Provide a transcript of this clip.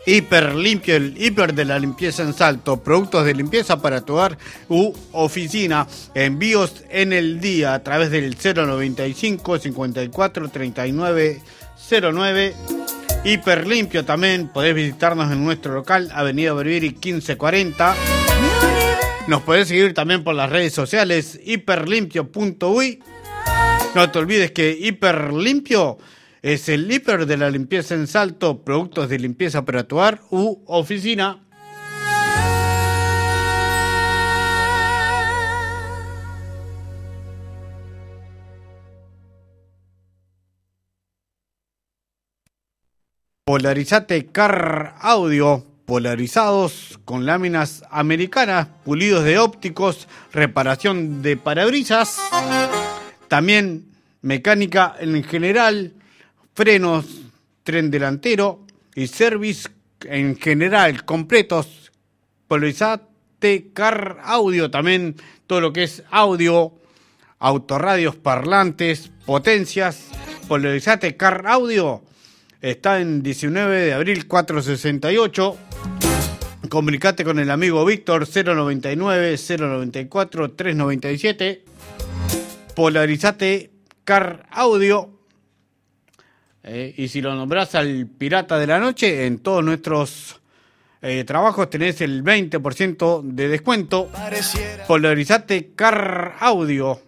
Hiper Limpio, el hiper de la limpieza en Salto. Productos de limpieza para tu hogar u oficina. Envíos en el día a través del 095 54 39 09. Hiper Limpio también. Podés visitarnos en nuestro local, Avenida Berbiri 1540. Nos podés seguir también por las redes sociales, hiperlimpio.uy. No te olvides que Hiper Limpio es el hiper de la limpieza en Salto, productos de limpieza para tu hogar u oficina. Polarizate Car Audio, polarizados con láminas americanas, pulidos de ópticos, reparación de parabrisas, también mecánica en general, frenos, tren delantero y service en general completos. Polarizate Car Audio, también todo lo que es audio, autorradios, parlantes, potencias. Polarizate Car Audio está en 19 de abril 468. Comunicate con el amigo Víctor 099 094 397. Polarizate Car Audio. Y si lo nombrás al Pirata de la Noche, en todos nuestros trabajos tenés el 20% de descuento. Polarizate Car Audio.